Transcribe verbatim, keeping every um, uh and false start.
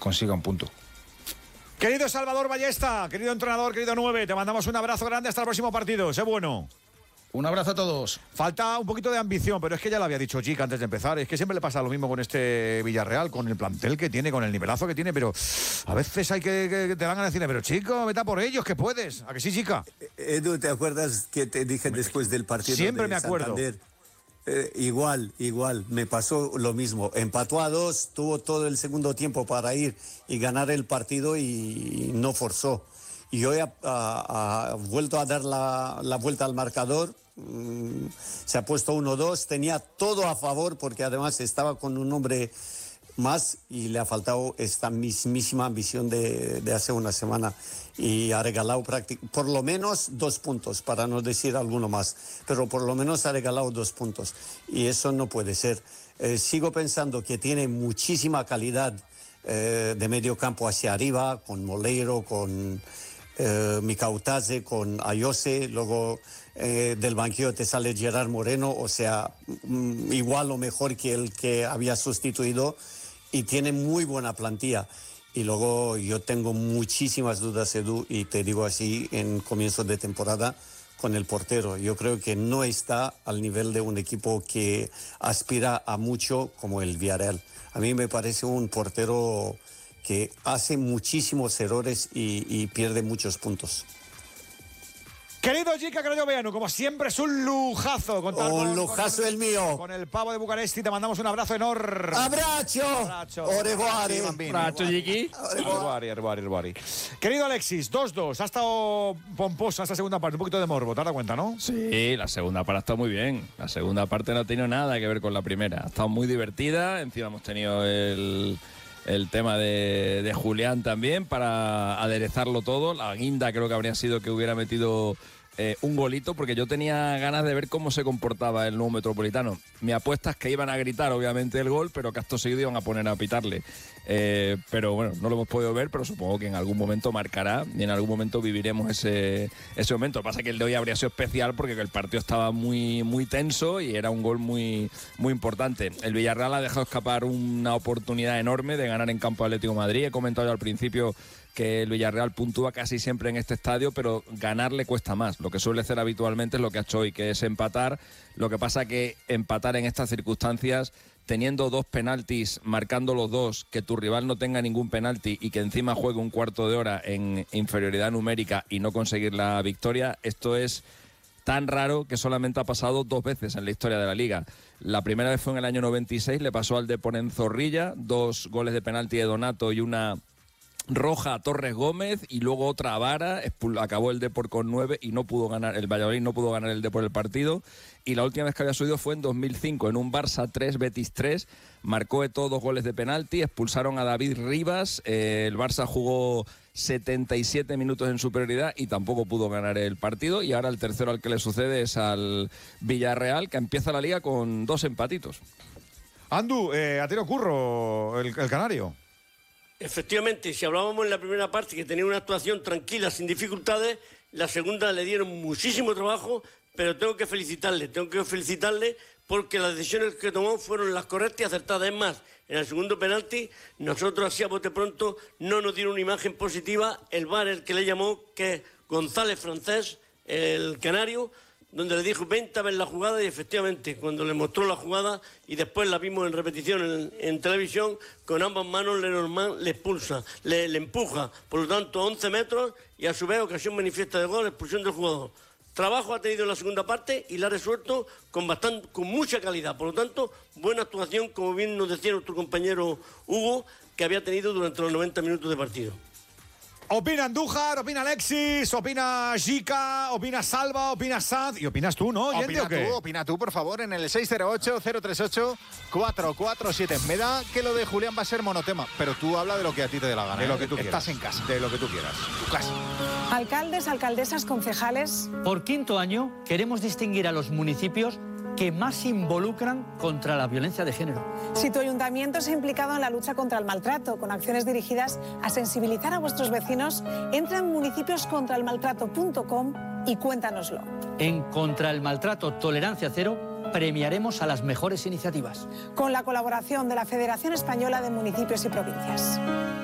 consiga un punto. Querido Salvador Ballesta, querido entrenador, querido nueve, te mandamos un abrazo grande hasta el próximo partido. Sé bueno. Un abrazo a todos. Falta un poquito de ambición, pero es que ya lo había dicho Chica antes de empezar. Es que siempre le pasa lo mismo con este Villarreal, con el plantel que tiene, con el nivelazo que tiene, pero a veces hay que, que te van a decir, pero chico, vete a por ellos, que puedes. ¿A que sí, Chica? Edu, ¿te acuerdas que te dije después del partido? Siempre de me acuerdo. Santander? Eh, igual, igual, me pasó lo mismo. Empató a dos, tuvo todo el segundo tiempo para ir y ganar el partido y no forzó. Y hoy ha, ha, ha vuelto a dar la, la vuelta al marcador, mm, se ha puesto uno dos, tenía todo a favor porque además estaba con un hombre más y le ha faltado esta mismísima ambición de, de hace una semana y ha regalado por lo menos dos puntos, para no decir alguno más, pero por lo menos ha regalado dos puntos y eso no puede ser. Eh, sigo pensando que tiene muchísima calidad eh, de medio campo hacia arriba, con Moleiro, con eh, Micautaze, con Ayose, luego eh, del banquillo te sale Gerard Moreno, o sea, mm, igual o mejor que el que había sustituido. Y tiene muy buena plantilla. Y luego yo tengo muchísimas dudas, Edu, y te digo así en comienzo de temporada, con el portero. Yo creo que no está al nivel de un equipo que aspira a mucho como el Villarreal. A mí me parece un portero que hace muchísimos errores y, y pierde muchos puntos. Querido Chica Crayoveanu, como siempre es un lujazo contar Un con, lujazo con el mío. Con el pavo de Bucaresti, te mandamos un abrazo enorme. ¡Abrazo! Abrazo. Oreguare. Abrazo, Chiqui. Oreguare, oreguare, oreguare. Querido Alexis, dos dos. Ha estado pomposa esta segunda parte, un poquito de morbo, ¿te has dado cuenta, no? Sí, la segunda parte ha estado muy bien. La segunda parte no ha tenido nada que ver con la primera. Ha estado muy divertida. Encima hemos tenido el... el tema de, de Julián también para aderezarlo todo. La guinda creo que habría sido que hubiera metido eh, un golito, porque yo tenía ganas de ver cómo se comportaba el nuevo Metropolitano. Mi apuesta es que iban a gritar obviamente el gol, pero que acto seguido iban a poner a pitarle. Eh, pero bueno, no lo hemos podido ver, pero supongo que en algún momento marcará y en algún momento viviremos ese, ese momento. Lo que pasa es que el de hoy habría sido especial porque el partido estaba muy, muy tenso y era un gol muy, muy importante. El Villarreal ha dejado escapar una oportunidad enorme de ganar en campo de Atlético de Madrid. He comentado yo al principio que el Villarreal puntúa casi siempre en este estadio, pero ganar le cuesta más. Lo que suele hacer habitualmente es lo que ha hecho hoy, que es empatar. Lo que pasa que empatar en estas circunstancias, teniendo dos penaltis, marcando los dos, que tu rival no tenga ningún penalti y que encima juegue un cuarto de hora en inferioridad numérica y no conseguir la victoria, esto es tan raro que solamente ha pasado dos veces en la historia de la Liga. La primera vez fue en el año noventa y seis, le pasó al Depor en Zorrilla, dos goles de penalti de Donato y una roja a Torres Gómez, y luego otra a Vara. Acabó el Depor con nueve y no pudo ganar, el Valladolid no pudo ganar el Depor el partido. Y la última vez que había subido fue en dos mil cinco, en un Barça tres, Betis tres. Marcó Eto'o dos goles de penalti, expulsaron a David Rivas. Eh, el Barça jugó setenta y siete minutos en superioridad y tampoco pudo ganar el partido. Y ahora el tercero al que le sucede es al Villarreal, que empieza la Liga con dos empatitos. Andu, eh, a tiro curro el, el canario. Efectivamente, si hablábamos en la primera parte que tenía una actuación tranquila, sin dificultades, la segunda le dieron muchísimo trabajo, pero tengo que felicitarle, tengo que felicitarle porque las decisiones que tomó fueron las correctas y acertadas. Es más, en el segundo penalti, nosotros así a bote pronto no nos dieron una imagen positiva. El V A R, el que le llamó, que es González Francés, el canario, donde le dijo vente a ver la jugada, y efectivamente cuando le mostró la jugada y después la vimos en repetición en, en televisión, con ambas manos Lenormand le expulsa, le, le empuja, por lo tanto once metros, y a su vez ocasión manifiesta de gol, expulsión del jugador. Trabajo ha tenido en la segunda parte y la ha resuelto con, bastante, con mucha calidad, por lo tanto buena actuación, como bien nos decía nuestro compañero Hugo, que había tenido durante los noventa minutos de partido. Opina Andújar, opina Alexis, opina Jica, opina Salva, opina Sad y opinas tú, ¿no? Opina ¿o qué? tú, opina tú, por favor, en el seis cero ocho, cero tres ocho, cuatro cuatro siete. Me da que lo de Julián va a ser monotema, pero tú habla de lo que a ti te dé la gana. De lo ¿eh? que tú Estás quieras. en casa. De lo que tú quieras. Tu casa. Alcaldes, alcaldesas, concejales. Por quinto año queremos distinguir a los municipios que más se involucran contra la violencia de género. Si tu ayuntamiento se ha implicado en la lucha contra el maltrato, con acciones dirigidas a sensibilizar a vuestros vecinos, entra en municipios contra el maltrato punto com y cuéntanoslo. En Contra el Maltrato Tolerancia Cero premiaremos a las mejores iniciativas. Con la colaboración de la Federación Española de Municipios y Provincias.